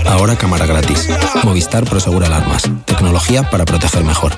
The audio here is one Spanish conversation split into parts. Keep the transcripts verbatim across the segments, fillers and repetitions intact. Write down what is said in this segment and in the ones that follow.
Ahora cámara gratis. Movistar Prosegura Alarmas. Tecnología para proteger mejor.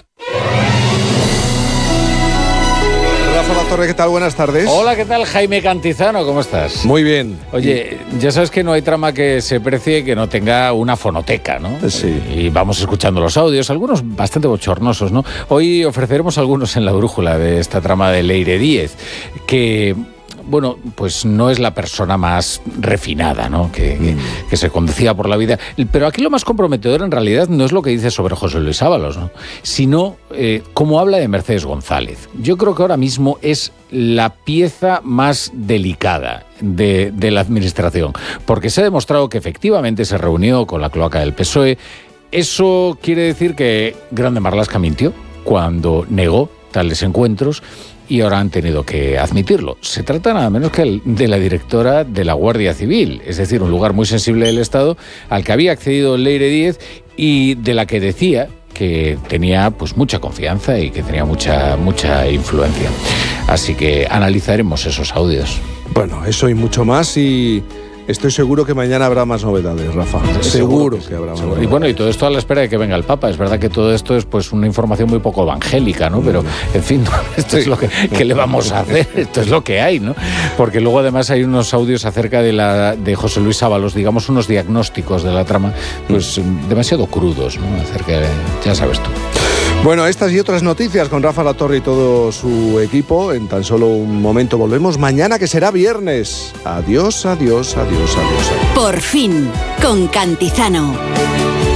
Rafa La Torre, ¿qué tal? Buenas tardes. Hola, ¿qué tal? Jaime Cantizano, ¿cómo estás? Muy bien. Oye, ya sabes que no hay trama que se precie que no tenga una fonoteca, ¿no? Sí. Y vamos escuchando los audios, algunos bastante bochornosos, ¿no? Hoy ofreceremos algunos en la brújula de esta trama de Leire Díez, que... bueno, pues no es la persona más refinada, ¿no? Que, que, que se conducía por la vida. Pero aquí lo más comprometedor en realidad no es lo que dice sobre José Luis Ábalos, ¿no? Sino eh, cómo habla de Mercedes González. Yo creo que ahora mismo es la pieza más delicada de, de la administración, porque se ha demostrado que efectivamente se reunió con la cloaca del P S O E. Eso quiere decir que Grande Marlaska mintió cuando negó tales encuentros, y ahora han tenido que admitirlo. Se trata nada menos que de la directora de la Guardia Civil, es decir, un lugar muy sensible del Estado al que había accedido Leire Díez y de la que decía que tenía pues mucha confianza y que tenía mucha, mucha influencia. Así que analizaremos esos audios. Bueno, eso y mucho más, y estoy seguro que mañana habrá más novedades, Rafa. Seguro, seguro que, que habrá más seguro. novedades. Y bueno, y todo esto a la espera de que venga el Papa. Es verdad que todo esto es pues una información muy poco evangélica, ¿no? Pero, en fin, esto es lo que, que le vamos a hacer. Esto es lo que hay, ¿no? Porque luego además hay unos audios acerca de la de José Luis Ábalos, digamos unos diagnósticos de la trama, pues demasiado crudos, ¿no? Acerca de, ya sabes tú. Bueno, estas y otras noticias con Rafa La Torre y todo su equipo. En tan solo un momento volvemos mañana, que será viernes. Adiós, adiós, adiós, adiós, adiós. Por fin, con Cantizano.